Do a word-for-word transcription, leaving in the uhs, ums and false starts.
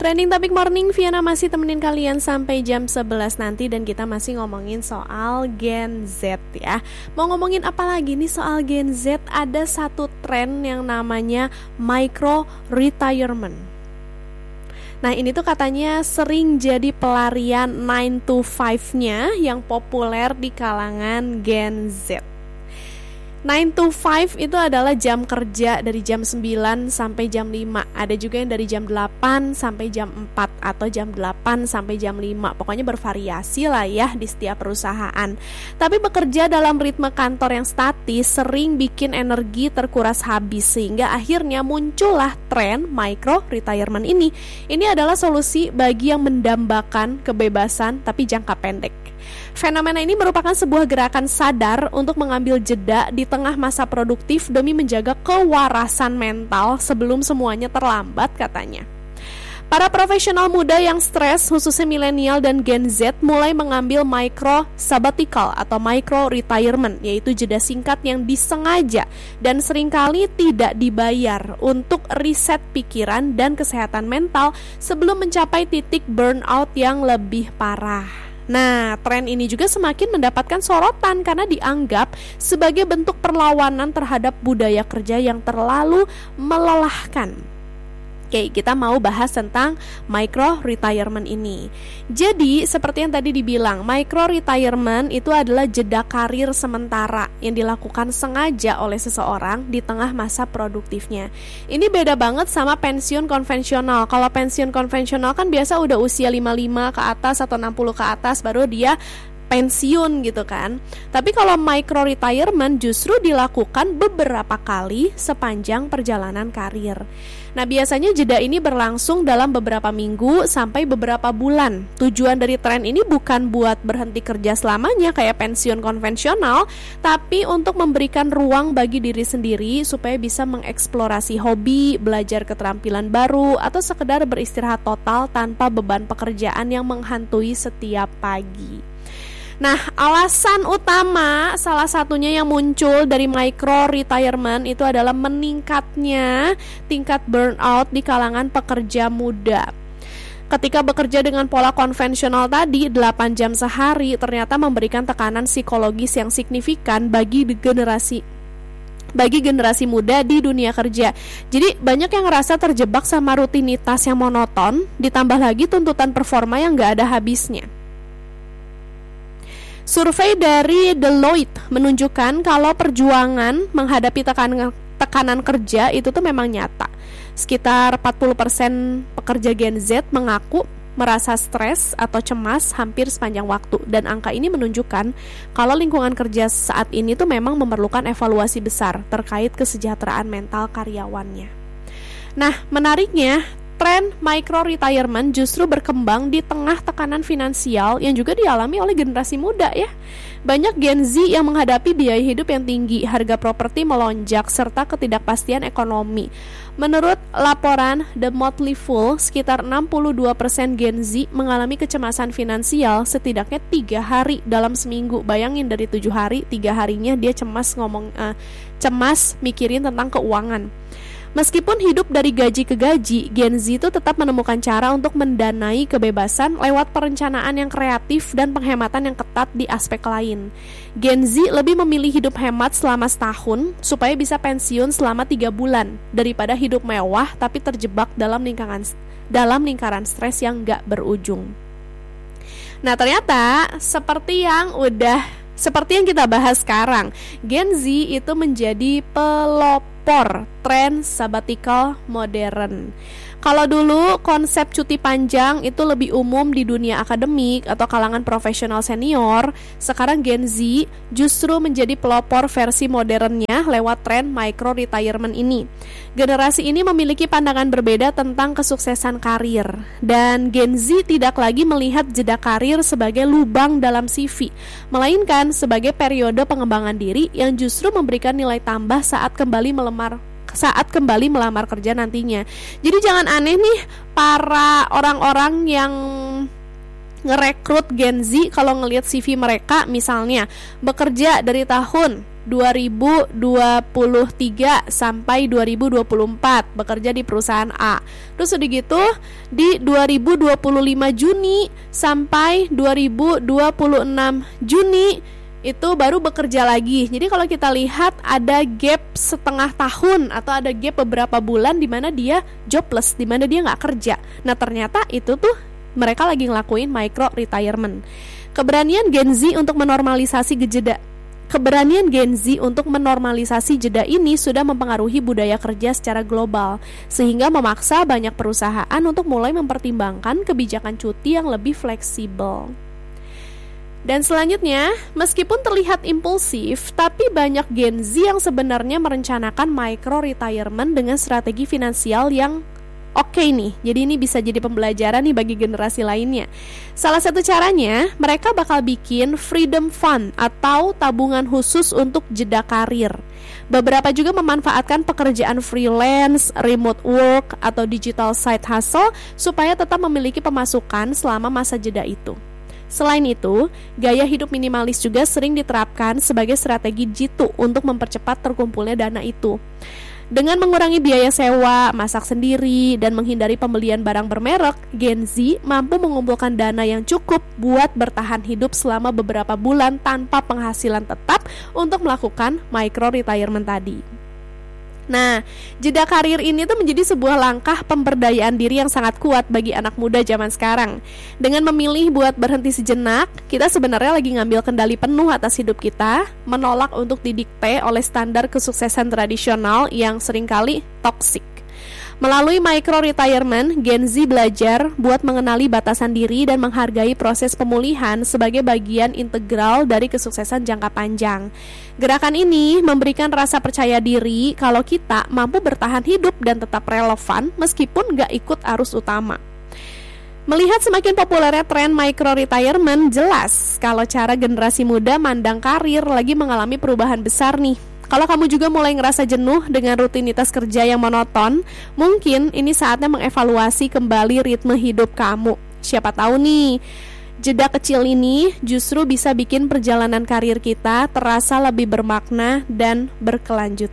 Trending Topic Morning, Viana masih temenin kalian sampai jam sebelas nanti. Dan kita masih ngomongin soal Gen Z ya. Mau ngomongin apa lagi nih soal Gen Z? Ada satu tren yang namanya micro retirement. Nah ini tuh katanya sering jadi pelarian nine to five-nya yang populer di kalangan Gen Z. nine to five itu adalah jam kerja dari jam sembilan sampai jam lima. Ada juga yang dari jam delapan sampai jam empat atau jam delapan sampai jam lima. Pokoknya bervariasi lah ya di setiap perusahaan. Tapi bekerja dalam ritme kantor yang statis sering bikin energi terkuras habis, sehingga akhirnya muncullah tren micro retirement ini. Ini adalah solusi bagi yang mendambakan kebebasan tapi jangka pendek. Fenomena ini merupakan sebuah gerakan sadar untuk mengambil jeda di tengah masa produktif demi menjaga kewarasan mental sebelum semuanya terlambat, katanya. Para profesional muda yang stres, khususnya milenial dan Gen Z, mulai mengambil micro sabbatical atau micro retirement, yaitu jeda singkat yang disengaja dan seringkali tidak dibayar untuk riset pikiran dan kesehatan mental sebelum mencapai titik burnout yang lebih parah. Nah, tren ini juga semakin mendapatkan sorotan karena dianggap sebagai bentuk perlawanan terhadap budaya kerja yang terlalu melelahkan. Oke, kita mau bahas tentang micro retirement ini. Jadi, seperti yang tadi dibilang, micro retirement itu adalah jeda karir sementara yang dilakukan sengaja oleh seseorang di tengah masa produktifnya. Ini beda banget sama pensiun konvensional. Kalau pensiun konvensional kan biasa udah usia lima puluh lima ke atas atau enam puluh ke atas baru dia pensiun gitu kan. Tapi kalau micro retirement justru dilakukan beberapa kali sepanjang perjalanan karir. Nah biasanya jeda ini berlangsung dalam beberapa minggu sampai beberapa bulan. Tujuan dari tren ini bukan buat berhenti kerja selamanya kayak pensiun konvensional, tapi untuk memberikan ruang bagi diri sendiri supaya bisa mengeksplorasi hobi, belajar keterampilan baru, atau sekedar beristirahat total tanpa beban pekerjaan yang menghantui setiap pagi. Nah, alasan utama salah satunya yang muncul dari micro retirement itu adalah meningkatnya tingkat burnout di kalangan pekerja muda. Ketika bekerja dengan pola konvensional tadi, delapan jam sehari ternyata memberikan tekanan psikologis yang signifikan bagi generasi bagi generasi muda di dunia kerja. Jadi banyak yang ngerasa terjebak sama rutinitas yang monoton, ditambah lagi tuntutan performa yang gak ada habisnya. Survei dari Deloitte menunjukkan kalau perjuangan menghadapi tekanan, tekanan kerja itu tuh memang nyata. Sekitar empat puluh persen pekerja Gen Z mengaku merasa stres atau cemas hampir sepanjang waktu. Dan angka ini menunjukkan kalau lingkungan kerja saat ini tuh memang memerlukan evaluasi besar terkait kesejahteraan mental karyawannya. Nah, menariknya, tren micro retirement justru berkembang di tengah tekanan finansial yang juga dialami oleh generasi muda ya. Banyak Gen Z yang menghadapi biaya hidup yang tinggi, harga properti melonjak, serta ketidakpastian ekonomi. Menurut laporan The Motley Fool, sekitar enam puluh dua persen Gen Z mengalami kecemasan finansial setidaknya tiga hari dalam seminggu. Bayangin dari tujuh hari, tiga harinya dia cemas ngomong, uh, cemas mikirin tentang keuangan. Meskipun hidup dari gaji ke gaji, Gen Z itu tetap menemukan cara untuk mendanai kebebasan lewat perencanaan yang kreatif dan penghematan yang ketat di aspek lain. Gen Z lebih memilih hidup hemat selama setahun supaya bisa pensiun selama tiga bulan daripada hidup mewah tapi terjebak dalam lingkaran dalam lingkaran stres yang gak berujung. Nah ternyata seperti yang udah Seperti yang kita bahas sekarang, Gen Z itu menjadi pelopor tren sabbatical modern. Kalau dulu konsep cuti panjang itu lebih umum di dunia akademik atau kalangan profesional senior, sekarang Gen Z justru menjadi pelopor versi modernnya lewat tren micro retirement ini. Generasi ini memiliki pandangan berbeda tentang kesuksesan karir, dan Gen Z tidak lagi melihat jeda karir sebagai lubang dalam C V, melainkan sebagai periode pengembangan diri yang justru memberikan nilai tambah saat kembali melamar saat kembali melamar kerja nantinya. Jadi jangan aneh nih para orang-orang yang ngerekrut Gen Z kalau ngelihat C V mereka, misalnya bekerja dari tahun dua ribu dua puluh tiga sampai dua ribu dua puluh empat bekerja di perusahaan A. Terus udah gitu di dua ribu dua puluh lima Juni sampai dua ribu dua puluh enam Juni itu baru bekerja lagi. Jadi kalau kita lihat ada gap setengah tahun atau ada gap beberapa bulan di mana dia jobless, di mana dia nggak kerja. Nah ternyata itu tuh mereka lagi ngelakuin micro retirement. Keberanian Gen Z untuk menormalisasi jeda Keberanian Gen Z untuk menormalisasi jeda ini sudah mempengaruhi budaya kerja secara global, sehingga memaksa banyak perusahaan untuk mulai mempertimbangkan kebijakan cuti yang lebih fleksibel. Dan selanjutnya, meskipun terlihat impulsif, tapi banyak Gen Z yang sebenarnya merencanakan micro retirement dengan strategi finansial yang oke okay nih. Jadi ini bisa jadi pembelajaran nih bagi generasi lainnya. Salah satu caranya, mereka bakal bikin freedom fund atau tabungan khusus untuk jeda karir. Beberapa juga memanfaatkan pekerjaan freelance, remote work, atau digital side hustle supaya tetap memiliki pemasukan selama masa jeda itu. Selain itu, gaya hidup minimalis juga sering diterapkan sebagai strategi jitu untuk mempercepat terkumpulnya dana itu. Dengan mengurangi biaya sewa, masak sendiri, dan menghindari pembelian barang bermerek, Gen Z mampu mengumpulkan dana yang cukup buat bertahan hidup selama beberapa bulan tanpa penghasilan tetap untuk melakukan micro retirement tadi. Nah, jeda karir ini tuh menjadi sebuah langkah pemberdayaan diri yang sangat kuat bagi anak muda zaman sekarang. Dengan memilih buat berhenti sejenak, kita sebenarnya lagi ngambil kendali penuh atas hidup kita, menolak untuk didikte oleh standar kesuksesan tradisional yang seringkali toksik. Melalui micro retirement, Gen Z belajar buat mengenali batasan diri dan menghargai proses pemulihan sebagai bagian integral dari kesuksesan jangka panjang. Gerakan ini memberikan rasa percaya diri kalau kita mampu bertahan hidup dan tetap relevan meskipun gak ikut arus utama. Melihat semakin populernya tren micro retirement, jelas kalau cara generasi muda mandang karir lagi mengalami perubahan besar nih. Kalau kamu juga mulai ngerasa jenuh dengan rutinitas kerja yang monoton, mungkin ini saatnya mengevaluasi kembali ritme hidup kamu. Siapa tahu nih, jeda kecil ini justru bisa bikin perjalanan karir kita terasa lebih bermakna dan berkelanjutan.